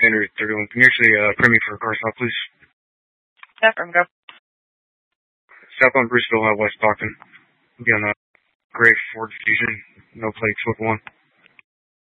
Henry 31. Can you actually print me for a car stop, please? Yeah, from go. Southbound Bruceville, West Stockton. Be on a gray Ford Fusion, no plates with one.